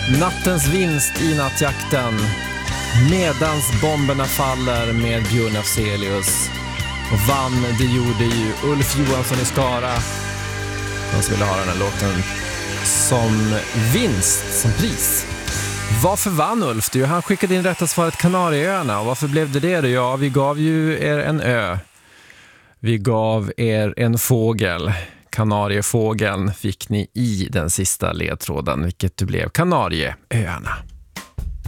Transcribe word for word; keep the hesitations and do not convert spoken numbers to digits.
Nattens vinst i nattjakten. Medans bomberna faller med Björn Afzelius. Och vann, det gjorde ju Ulf Johansson i Skara. De som ville ha den här låten som vinst, som pris. Varför vann Ulf? Du, han skickade in rätta svaret Kanarieöarna. Och varför blev det det då? Ja, vi gav ju er en ö. Vi gav er en fågel. Kanariefågeln fick ni i den sista ledtråden, vilket du blev Kanarieöarna.